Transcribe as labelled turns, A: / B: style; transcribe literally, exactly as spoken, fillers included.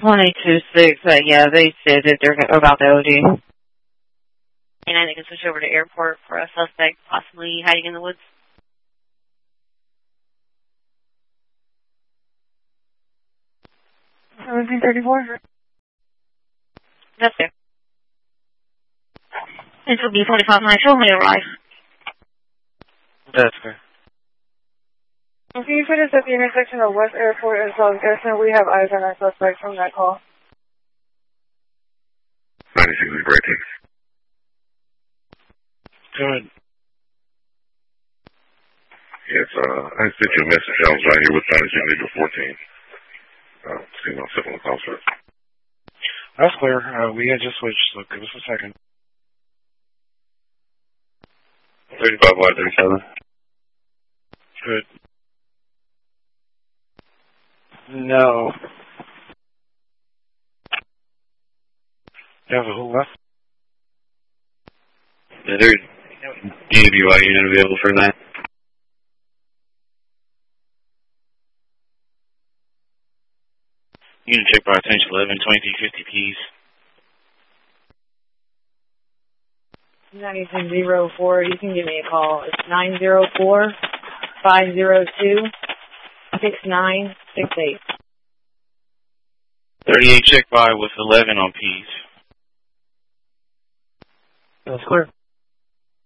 A: one eight two six, uh, yeah, they said that they're about the O D. And I think it's switch over to airport for a suspect possibly hiding in the woods. seventeen thirty-four. That's there. This will be forty-five nine. Show me arrive.
B: That's fair.
C: Can you put us at the intersection of West Airport and South Garrison? We have eyes on our suspect from that call.
D: ninety-six is breaking.
B: Good.
D: Yes, uh, I sent you a message. I was right here with ninety-six Eagle fourteen. Uh, see my cell phone call, sir.
B: That's clear. Uh, we had just switched, so give us a second.
D: thirty-five Y thirty-seven.
B: Good. No. You have a who left?
E: Yeah, there's D W I unit available for that. Unit check by attention eleven, twenty-three fifty Ps.
C: ninety-two zero four, you can give me a call. It's nine zero four, five zero two, six nine six eight.
E: thirty-eight check by with eleven on Ps.
B: That's clear.